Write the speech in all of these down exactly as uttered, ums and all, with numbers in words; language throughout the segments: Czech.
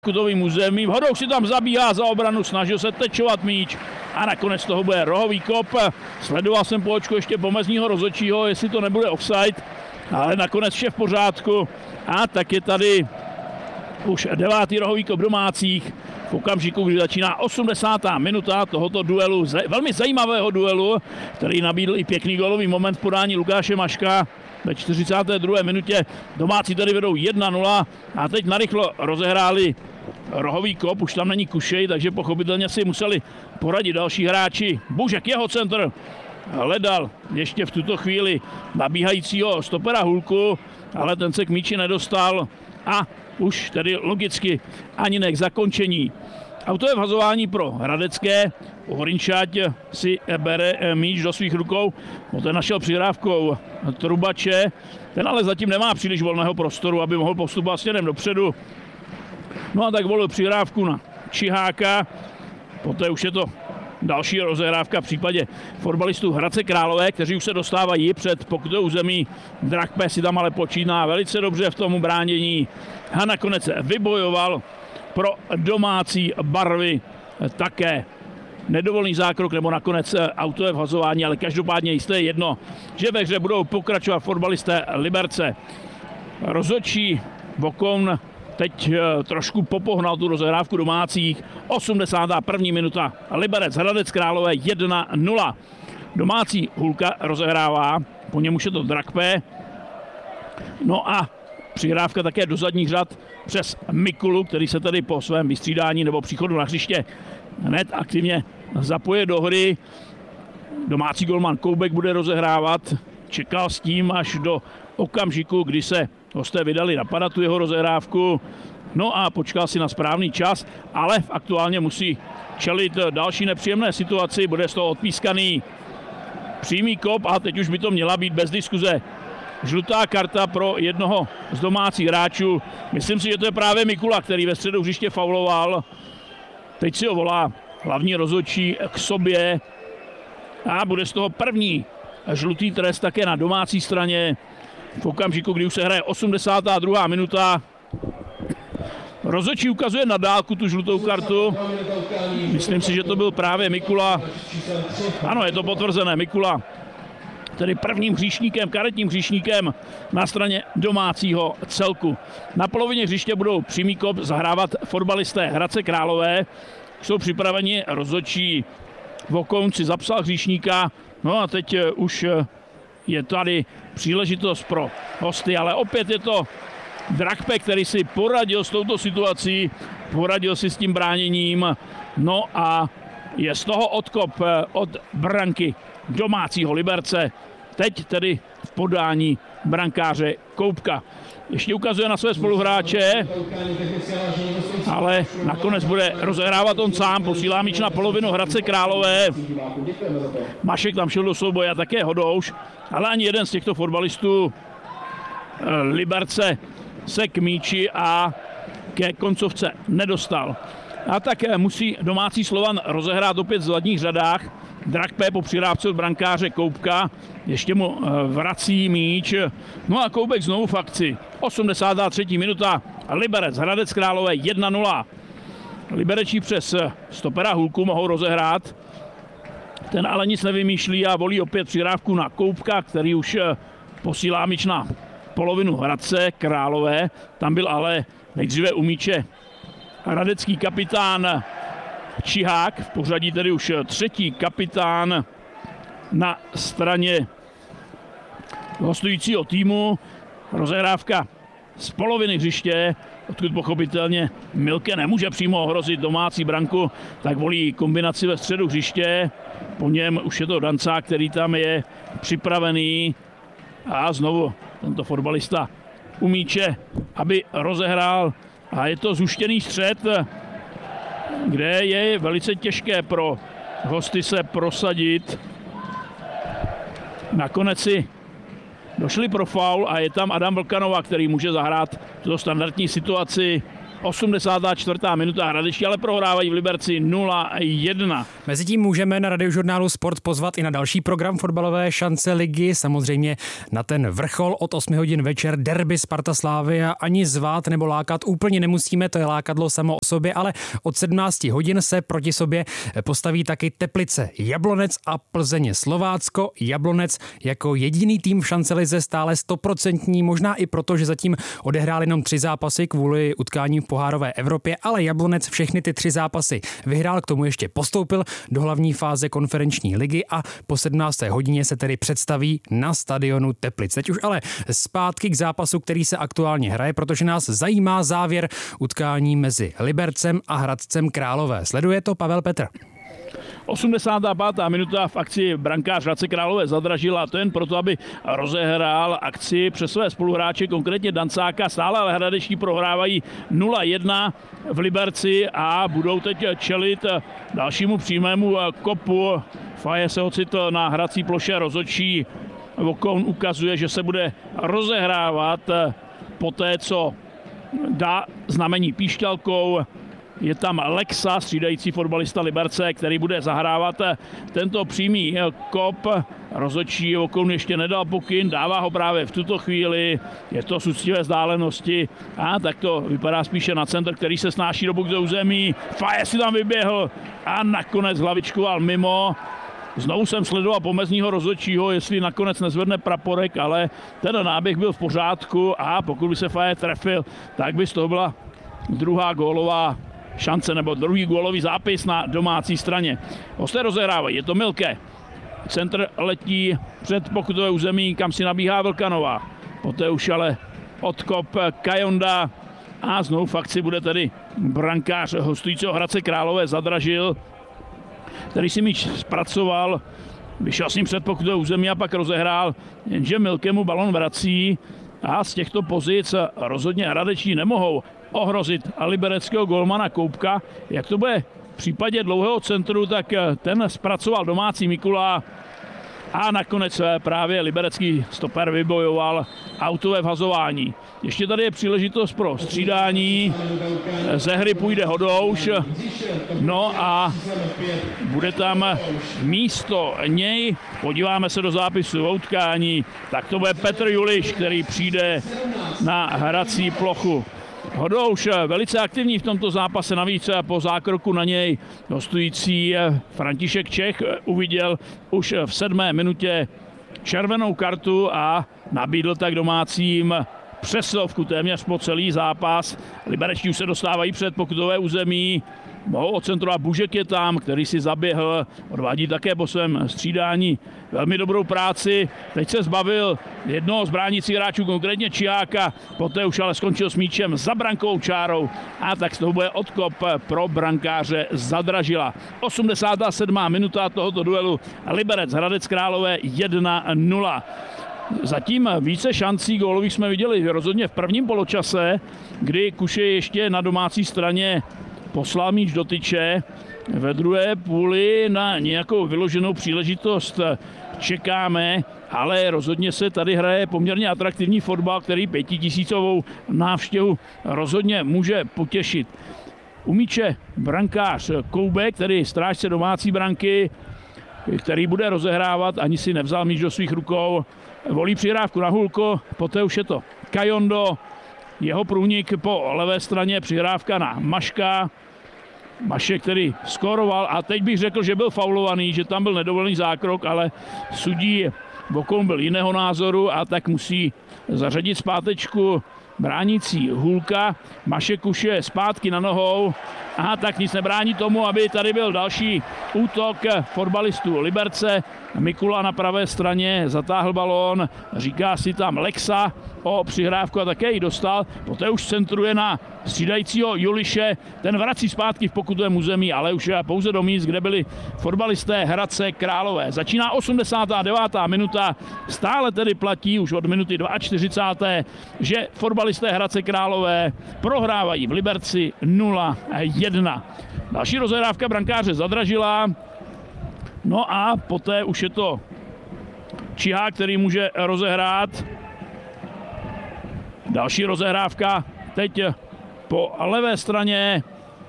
Kutovým územím. Hodou si tam zabíhá za obranu, snažil se tečovat míč a nakonec toho bude rohový kop. Sledoval jsem po očku ještě pomezního rozhodčího, jestli to nebude offside, ale nakonec vše v pořádku. A tak je tady už devátý rohový kop domácích v okamžiku, kdy začíná osmdesátá minuta tohoto duelu, velmi zajímavého duelu, který nabídl i pěkný gólový moment v podání Lukáše Maška. Ve čtyřicáté druhé minutě domácí tady vedou jedna nula a teď narychlo rozehráli rohový kop, už tam není Kušej, takže pochopitelně si museli poradit další hráči. Bužek, jeho centr, hledal ještě v tuto chvíli nabíhajícího stopera Hulku, ale ten se k míči nedostal a už tedy logicky ani ne k zakončení. Autové vhazování pro hradecké. Horinčáť si bere míč do svých rukou, poté našel přihrávkou Trubače, ten ale zatím nemá příliš volného prostoru, aby mohl postupovat směrem dopředu. No a tak volil přihrávku na Čiháka, poté už je to další rozehrávka v případě fotbalistů Hradce Králové, kteří už se dostávají před pokutovou zemí. Drakpe si tam ale počíná velice dobře v tomu bránění a nakonec vybojoval pro domácí barvy také nedovolný zákrok nebo nakonec autové vhazování, ale každopádně jisté je jedno, že ve hře budou pokračovat fotbalisté Liberce. Rozhodčí Vokoun teď trošku popohnal tu rozehrávku domácích. osmdesátá první minuta, Liberec Hradec Králové jedna nula. Domácí Hulka rozehrává, po něm už je to Drakpe. No a přihrávka také do zadních řad přes Mikulu, který se tady po svém vystřídání nebo příchodu na hřiště hned aktivně zapoje do hry. Domácí golman Koubek bude rozehrávat. Čekal s tím až do okamžiku, kdy se hosté vydali napadat tu jeho rozehrávku. No a počkal si na správný čas, ale aktuálně musí čelit další nepříjemné situaci. Bude z toho odpískaný přímý kop a teď už by to měla být bez diskuze žlutá karta pro jednoho z domácích hráčů. Myslím si, že to je právě Mikula, který ve středu hřiště fauloval. Teď si ho volá hlavní rozhodčí k sobě a bude z toho první žlutý trest také na domácí straně. V okamžiku, kdy už se hraje osmdesátá druhá minuta. Rozhodčí ukazuje na dálku tu žlutou kartu. Myslím si, že to byl právě Mikula. Ano, je to potvrzené, Mikula. Tedy prvním hříšníkem, karetním hříšníkem na straně domácího celku. Na polovině hřiště budou přímý kop zahrávat fotbalisté Hradce Králové. Jsou připraveni rozhodčí Vokoun si zapsal hříšníka. No a teď už je tady příležitost pro hosty, ale opět je to Drakpe, který si poradil s touto situací, poradil si s tím bráněním. No a je z toho odkop od branky domácího Liberce. Teď tedy v podání brankáře Koubka. Ještě ukazuje na své spoluhráče, ale nakonec bude rozehrávat on sám, posílá míč na polovinu Hradce Králové. Mašek tam šel do souboje a také Hodouš, ale ani jeden z těchto fotbalistů Liberce se k míči a ke koncovce nedostal. A tak musí domácí Slovan rozehrát opět v zadních řadách. Drakpe po přihrávce od brankáře Koubka ještě mu vrací míč. No a Koubek znovu v akci. osmdesátá třetí minuta. Liberec Hradec Králové jedna nula. Liberečí přes stopera Hulku mohou rozehrát. Ten ale nic nevymýšlí a volí opět přihrávku na Koubka, který už posílá míč na polovinu Hradce Králové. Tam byl ale nejdříve u míče hradecký kapitán Čihák, v pořadí tedy už třetí kapitán na straně hostujícího týmu. Rozehrávka z poloviny hřiště, odkud pochopitelně Milke nemůže přímo ohrozit domácí branku, tak volí kombinaci ve středu hřiště. Po něm už je to Dancák, který tam je připravený a znovu tento fotbalista u míče, aby rozehrál. A je to zuštěný střed, kde je velice těžké pro hosty se prosadit. Nakonec si došli pro faul a je tam Adam Vlkanova, který může zahrát tuto standardní situaci. osmdesátá čtvrtá minuta. Hradečtí ale prohrávají v Liberci nula jedna. Mezitím můžeme na Radiožurnálu Sport pozvat i na další program fotbalové šance ligy, samozřejmě na ten vrchol od osmi hodin večer, derby Sparta Slavia. Ani zvát nebo lákat úplně nemusíme, to je lákadlo samo o sobě, ale od sedmnácti hodin se proti sobě postaví taky Teplice Jablonec a Plzeň Slovácko. Jablonec jako jediný tým v šancelize stále stoprocentní, možná i proto, že zatím odehrál jenom tři zápasy kvůli utkání v pohárové Evropě, ale Jablonec všechny ty tři zápasy vyhrál, k tomu ještě postoupil do hlavní fáze konferenční ligy a po sedmnácté hodině se tedy představí na stadionu Teplic. Teď už ale zpátky k zápasu, který se aktuálně hraje, protože nás zajímá závěr utkání mezi Libercem a Hradcem Králové. Sleduje to Pavel Petr. osmdesátá pátá minuta v akci brankář Hradce Králové Zadražil, a to jen proto, aby rozehrál akci přes své spoluhráče, konkrétně Dancáka. Stále ale hradečtí prohrávají nula jedna v Liberci a budou teď čelit dalšímu přímému kopu. Faje se ocitl na hrací ploše, rozhodčí Vokoun ukazuje, že se bude rozehrávat poté, co dá znamení píšťalkou. Je tam Lexa, střídající fotbalista Liberce, který bude zahrávat tento přímý kop. Rozhodčí Vokoun ještě nedal pokyn, dává ho právě v tuto chvíli. Je to z úctivé vzdálenosti a tak to vypadá spíše na centr, který se snáší do do území. Faje si tam vyběhl a nakonec hlavičkoval mimo. Znovu jsem sledoval pomezního rozhodčího, jestli nakonec nezvedne praporek, ale ten náběh byl v pořádku a pokud by se Faje trefil, tak by z toho byla druhá gólová šance nebo druhý gólový zápis na domácí straně. Hosté rozehrávají, je to Milke. Centr letí před pokutové území, kam si nabíhá Vlkanová. Poté už ale odkop Kajonda a znovu v akci bude tedy brankář hostujícího Hradce Králové Zadražil, který si míč zpracoval, vyšel s ním před pokutové území a pak rozehrál, jenže Milke mu balon vrací a z těchto pozic rozhodně hradečtí nemohou ohrozit libereckého golmana Koupka. Jak to bude v případě dlouhého centru, tak ten zpracoval domácí Mikula a nakonec právě liberecký stoper vybojoval autové vhazování. Ještě tady je příležitost pro střídání, ze hry půjde Hodouš, no a bude tam místo něj, podíváme se do zápisu o utkání, tak to bude Petr Juliš, který přijde na hrací plochu. Hodouš velice aktivní v tomto zápase, navíc po zákroku na něj hostující František Čech uviděl už v sedmé minutě červenou kartu a nabídl tak domácím přesilovku téměř po celý zápas. Liberečtí už se dostávají před pokutové území, mohou odcentrovat, Bužek je tam, který si zaběhl, odvádí také po svém střídání velmi dobrou práci. Teď se zbavil jednoho z bránících hráčů, konkrétně Čiáka, poté už ale skončil s míčem za brankovou čárou a tak z toho bude odkop pro brankáře Zadražila. osmdesátá sedmá minuta tohoto duelu, Liberec Hradec Králové jedna nula. Zatím více šancí gólových jsme viděli rozhodně v prvním poločase, kdy Kuše ještě na domácí straně poslal míč do tyče. Ve druhé půli na nějakou vyloženou příležitost čekáme, ale rozhodně se tady hraje poměrně atraktivní fotbal, který pětitisícovou návštěvu rozhodně může potěšit. U míče brankář Koubek, tedy strážce domácí branky, který bude rozehrávat, ani si nevzal míč do svých rukou, volí přihrávku na Hulko, poté už je to Kajondo, jeho průnik po levé straně, přihrávka na Maška. Mašek, který skoroval a teď bych řekl, že byl faulovaný, že tam byl nedovolený zákrok, ale sudí Vokoun byl jiného názoru a tak musí zařadit zpátečku bránící Hulka. Mašek už je zpátky na nohou a tak nic nebrání tomu, aby tady byl další útok fotbalistů Liberce. Mikula na pravé straně zatáhl balón, říká si tam Lexa o přihrávku a také ji dostal. Poté už centruje na střídajícího Juliše, ten vrací zpátky v pokutovém území, ale už pouze do míst, kde byli fotbalisté Hradce Králové. Začíná osmdesátá devátá minuta, stále tedy platí už od minuty čtyřicáté druhé že fotbalisté Hradce Králové prohrávají v Liberci nula jedna. Další rozehrávka brankáře Zadražila. No a poté už je to Čihák, který může rozehrát. Další rozehrávka teď po levé straně.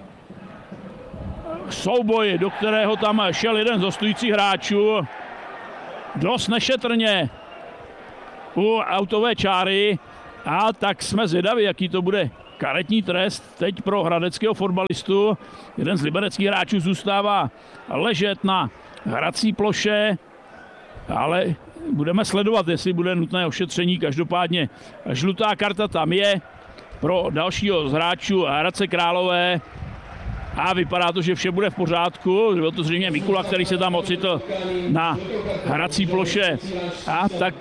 Souboj, do kterého tam šel jeden z hostujících hráčů. Dost nešetrně u autové čáry. A tak jsme zvědaví, jaký to bude karetní trest teď pro hradeckého fotbalistu. Jeden z libereckých hráčů zůstává ležet na hrací ploše, ale budeme sledovat, jestli bude nutné ošetření. Každopádně žlutá karta tam je pro dalšího z hráčů Hradce Králové. A vypadá to, že vše bude v pořádku. Byl to zřejmě Mikula, který se tam ocitl na hrací ploše. A tak,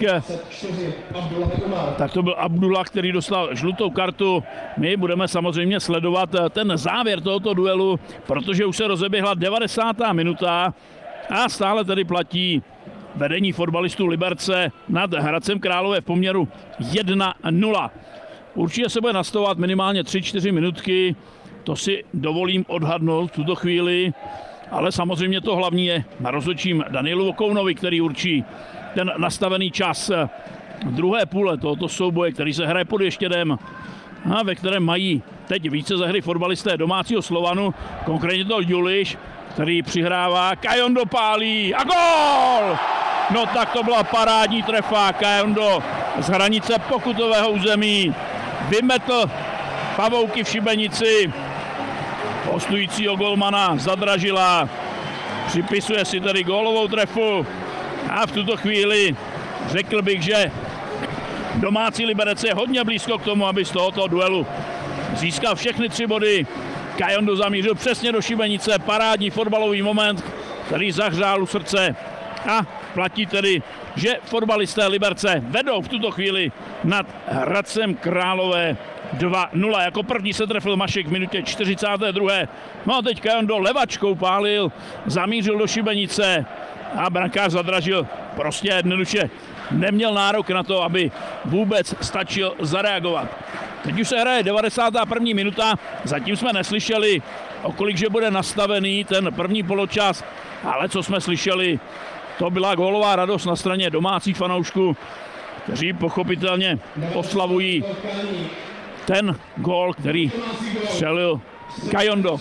tak to byl Abdullah, který dostal žlutou kartu. My budeme samozřejmě sledovat ten závěr tohoto duelu, protože už se rozeběhla devadesátá minuta a stále tedy platí vedení fotbalistů Liberce nad Hradcem Králové v poměru jedna nula. Určitě se bude nastavovat minimálně tři čtyři minutky. To si dovolím odhadnout v tuto chvíli, ale samozřejmě to hlavní je na rozhodčím Danielu Vokounovi, který určí ten nastavený čas druhé půle tohoto souboje, který se hraje pod Ještědem a ve kterém mají teď více ze hry fotbalisté domácího Slovanu, konkrétně to Juliš, který přihrává, Kajondo pálí a gól! No tak to byla parádní trefa, Kajondo z hranice pokutového území vymetl pavouky v šibenici hostujícího golmana Zadražila. Připisuje si tedy gólovou trefu a v tuto chvíli řekl bych, že domácí Liberec je hodně blízko k tomu, aby z tohoto duelu získal všechny tři body. Kajondo zamířil přesně do šibenice, parádní fotbalový moment, který zahřál u srdce a platí tedy, že fotbalisté Liberce vedou v tuto chvíli nad Hradcem Králové dva nula. Jako první se trefil Mašek v minutě čtyřicáté druhé No a teď Kajondo levačkou pálil, zamířil do šibenice a brankář Zadražil prostě jednoduše neměl nárok na to, aby vůbec stačil zareagovat. Teď už se hraje devadesátá první minuta, zatím jsme neslyšeli, o kolik že bude nastavený ten první poločas, ale co jsme slyšeli, to byla gólová radost na straně domácích fanoušků, kteří pochopitelně oslavují ten gól, který střelil Kajondo.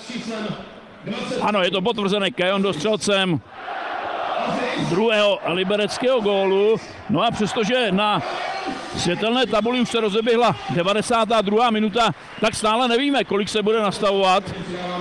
Ano, je to potvrzené, Kajondo střelcem druhého libereckého gólu. No a přestože na světelné tabuli už se rozeběhla devadesátá druhá minuta, tak stále nevíme, kolik se bude nastavovat.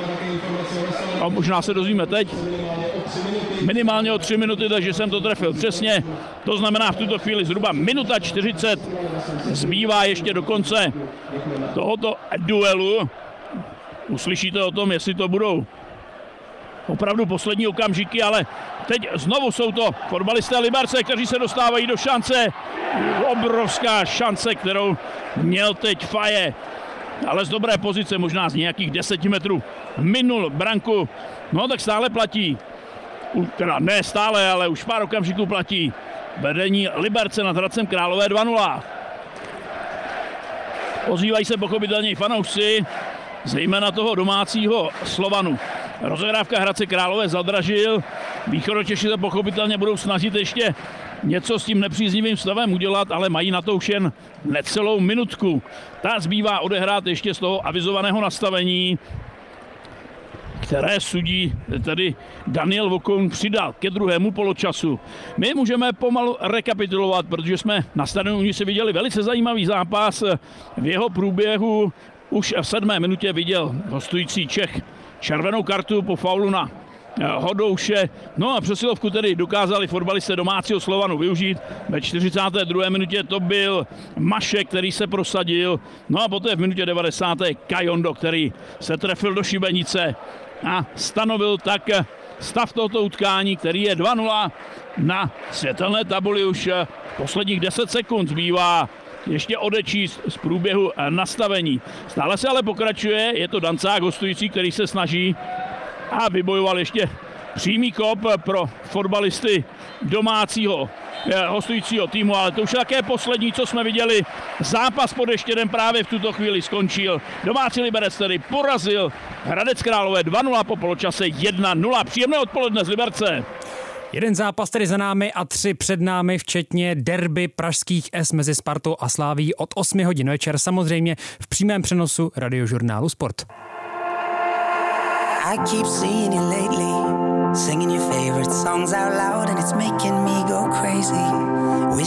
A možná se dozvíme teď. Minimálně o tři minuty, takže jsem to trefil přesně. To znamená v tuto chvíli zhruba minuta čtyřicet. Zbývá ještě do konce tohoto duelu. Uslyšíte o tom, jestli to budou opravdu poslední okamžiky, ale teď znovu jsou to fotbalisté Liberce, kteří se dostávají do šance. Obrovská šance, kterou měl teď Faje, ale z dobré pozice, možná z nějakých deseti metrů minul branku. No tak stále platí, teda ne stále, ale už pár okamžiků platí vedení Liberce nad Hradcem Králové dva nula. Ozývají se pochopitelně i fanoušci, zejména toho domácího Slovanu. Rozehrávka Hradce Králové Zadražil. Východočeši se pochopitelně budou snažit ještě něco s tím nepříznivým stavem udělat, ale mají na to už jen necelou minutku. Ta zbývá odehrát ještě z toho avizovaného nastavení, které sudí tedy Daniel Vokoun přidal ke druhému poločasu. My můžeme pomalu rekapitulovat, protože jsme na stadionu si viděli velice zajímavý zápas. V jeho průběhu už v sedmé minutě viděl hostující Čech červenou kartu po faulu na Hodouše. No a přesilovku tedy dokázali fotbalisté domácího Slovanu využít. Ve čtyřicáté druhé minutě to byl Mašek, který se prosadil. No a poté v minutě devadesáté Kajondo, který se trefil do šibenice a stanovil tak stav tohoto utkání, který je dva nula. Na světelné tabuli už posledních deset sekund zbývá ještě odečíst z průběhu nastavení. Stále se ale pokračuje, je to Dancák hostující, který se snaží a vybojoval ještě přímý kop pro fotbalisty domácího hostujícího týmu, ale to už je také poslední, co jsme viděli. Zápas pod Ještědem právě v tuto chvíli skončil. Domácí Liberec tedy porazil Hradec Králové dva nula po poločase jedna nula. Příjemné odpoledne z Liberce. Jeden zápas tedy za námi a tři před námi, včetně derby pražských S mezi Spartou a Slavií od osmi hodin večer, samozřejmě v přímém přenosu Radiožurnálu Sport. I keep seeing you lately, singing your favorite songs out loud and it's making me go crazy.